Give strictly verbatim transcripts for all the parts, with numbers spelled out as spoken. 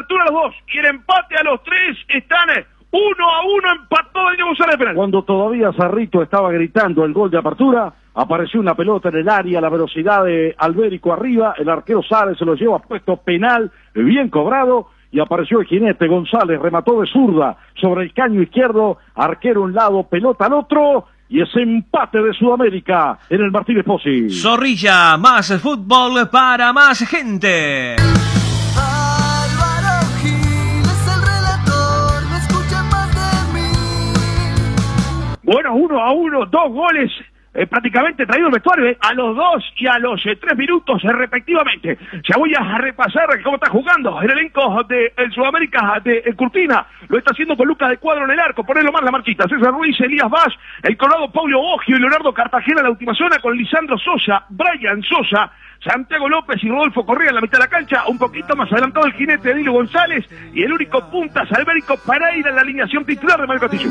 apertura a los dos y el empate a los tres. Están uno a uno, empató Danilo González de penal. Cuando todavía Cerrito estaba gritando el gol de apertura, apareció una pelota en el área, la velocidad de Albérico arriba, el arquero Sárez se lo lleva puesto, penal, bien cobrado, y apareció el jinete González, remató de zurda sobre el caño izquierdo, arquero un lado, pelota al otro, y ese empate de Sudamérica en el Martínez Pozzi. Zorrilla, más fútbol para más gente. Álvaro Gil es el relator, no escuchen más de mí. Bueno, uno a uno, dos goles. Eh, prácticamente traído el vestuario eh, a los dos y a los eh, tres minutos eh, respectivamente. Ya voy a repasar cómo está jugando el elenco de el Sudamérica de el Curtina. Lo está haciendo con Lucas de Cuadro en el arco. Ponelo más la marchita. César Ruiz, Elías Vaz, el Colorado Paulo Bogio y Leonardo Cartagena en la última zona con Lisandro Sosa, Brian Sosa, Santiago López y Rodolfo Correa en la mitad de la cancha. Un poquito más adelantado el jinete Danilo González y el único punta Albérico Pereira en la alineación titular de Mario Castillo.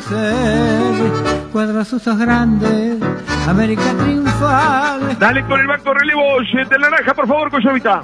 Cuadros usos grandes, América triunfal. Dale con el banco relevo de naranja, por favor, Coyovita.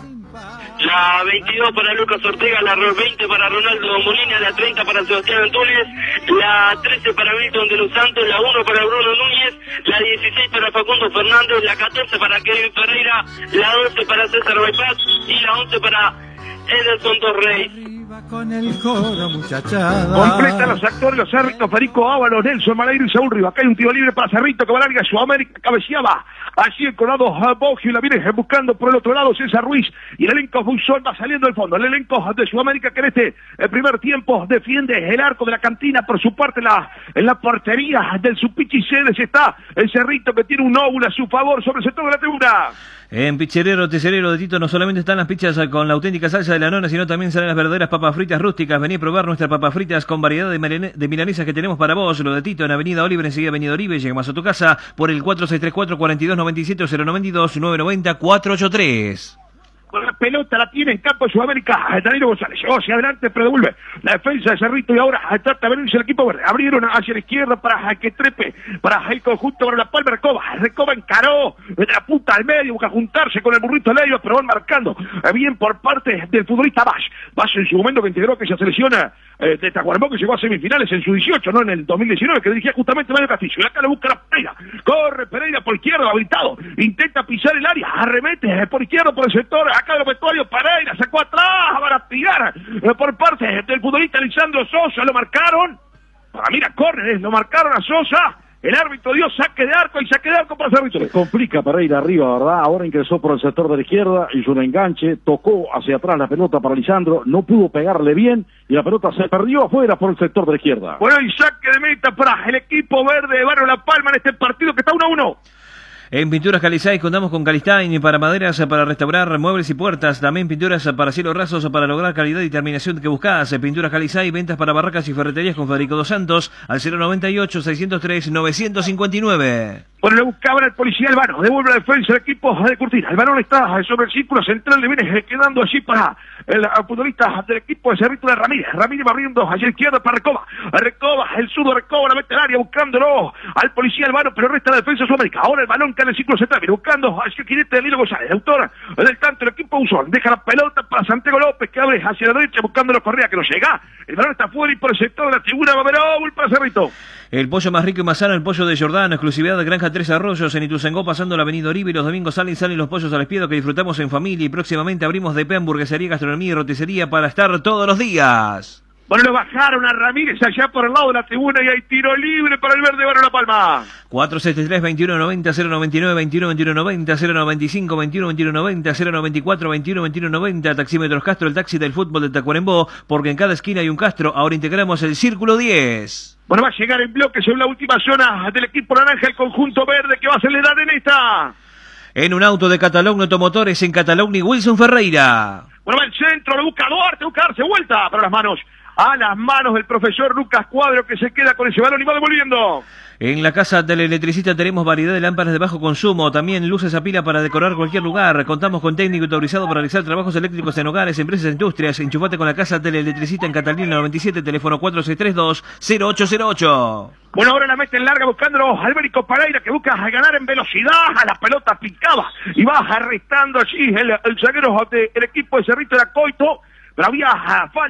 La veintidós para Lucas Ortega, la veinte para Ronaldo Molina, la treinta para Sebastián Antunes, la trece para Milton de los Santos, la uno para Bruno Núñez, la dieciséis para Facundo Fernández, la catorce para Kevin Ferreira, la doce para César Bypass y la once para Ederson Torrey. Con el coro, muchachada. Completa los actores, los árbitros, Federico Ábalos, Nelson Malairo y Saúl Rivas. Acá hay un tiro libre para Cerrito que va larga, Sudamérica cabeceaba. Allí el Colorado Bogio la viene buscando por el otro lado César Ruiz y el elenco Fusol va saliendo del fondo. El elenco de Sudamérica que en este el primer tiempo defiende el arco de la cantina. Por su parte la, en la portería del Supichi Cedes está el Cerrito que tiene un óvulo a su favor sobre el sector de la tribuna. En Picherero Tecerero de Tito no solamente están las pizzas con la auténtica salsa de la nona, sino también salen las verdaderas papas fritas rústicas. Vení a probar nuestras papas fritas con variedad de, marine, de milanesas que tenemos para vos. Lo de Tito en Avenida Oliver, enseguida Avenida Oribe. Llegamos a tu casa por el cuatro seis tres cuatro, cuatro dos nueve siete, cero nueve dos, nueve nueve cero, cuatro ocho tres. Con la pelota la tiene en campo de Sudamérica Danilo González, llegó hacia adelante pero devuelve la defensa de Cerrito y ahora trata de venirse el equipo verde. Abrieron hacia la izquierda para que trepe para el conjunto con la palma. Recoba, Recoba encaró de la punta al medio, busca juntarse con el burrito Leiva, pero van marcando bien por parte del futbolista Vaz. Vaz en su momento que integró aquella selección eh, de Tacuarembó que llegó a semifinales en su dieciocho, no en el dos mil diecinueve, que dirigía justamente Mario Castillo. Y acá lo busca la Pereira, corre Pereira por izquierda, habilitado, intenta pisar el área, arremete por izquierda por el sector. Acá el vestuario Pereira sacó atrás para tirar eh, por parte del futbolista Lisandro Sosa. Lo marcaron para mira córner, lo marcaron a Sosa. El árbitro dio saque de arco y saque de arco para el árbitro. Complica Pereira arriba, ¿verdad? Ahora ingresó por el sector de la izquierda, hizo un enganche, tocó hacia atrás la pelota para Lisandro, no pudo pegarle bien y la pelota se perdió afuera por el sector de la izquierda. Bueno, y saque de meta para el equipo verde de Barrio La Palma en este partido que está uno a uno. En Pinturas Calizay contamos con Calistain para maderas, para restaurar muebles y puertas. También pinturas para cielos rasos para lograr calidad y terminación que buscás. Pinturas Calizay, ventas para barracas y ferreterías con Federico Dos Santos al cero noventa y ocho, seiscientos tres, novecientos cincuenta y nueve. Bueno, le buscaban al policía Albano, devuelve la defensa del equipo de Curtina. El balón está sobre el círculo central, le viene quedando allí para el futbolista del equipo de Cerrito de Ramírez. Ramírez va abriendo hacia la izquierda para Recoba. Recoba, el zurdo Recoba, la mete al área buscándolo al policía Albano, pero resta la defensa de Sudamérica. Ahora el balón cae en el círculo central, viene buscando hacia el jinete de Danilo González, el autor del tanto el equipo Usón. Deja la pelota para Santiago López, que abre hacia la derecha buscando los Correa, que no llega. El balón está fuera y por el sector de la tribuna va a haber óvul para Cerrito. El pollo más rico y más sano, el pollo de Jordano, exclusividad de Granja Tres Arroyos, en Ituzaingó, pasando la avenida Oribe. Los domingos salen salen los pollos al espiedo que disfrutamos en familia y próximamente abrimos de P, hamburguesería, gastronomía y roticería para estar todos los días. Bueno, lo bajaron a Ramírez allá por el lado de la tribuna y hay tiro libre para el verde Barrio La Palma. cuatro setenta y tres, veintiuno noventa, cero noventa y nueve, veintiuno veintiuno noventa, cero noventa y cinco, veintiuno veintiuno noventa, cero noventa y cuatro, veintiuno veintiuno noventa. Taxímetros Castro, el taxi del fútbol de Tacuarembó, porque en cada esquina hay un Castro. Ahora integramos el Círculo diez. Bueno, va a llegar en bloque sobre la última zona del equipo naranja, el conjunto verde que va a acelerar en esta. En un auto de Catalogno Automotores en Catalogno y Wilson Ferreira. Bueno, va al centro, lo busca Duarte, busca darse vuelta para las manos. A las manos del profesor Lucas Cuadro que se queda con ese balón y va devolviendo. En la casa del electricista tenemos variedad de lámparas de bajo consumo, también luces a pila para decorar cualquier lugar. Contamos con técnico autorizado para realizar trabajos eléctricos en hogares, empresas e industrias. Enchufate con la casa del electricista en Catalina noventa y siete, teléfono cuatro seis tres dos, cero ocho cero ocho. Bueno, ahora la mete en larga buscándolo Albérico Pereira, que busca ganar en velocidad. A la pelota picaba y va arrestando allí el, el zaguero del equipo de Cerrito de Coito, pero había falta.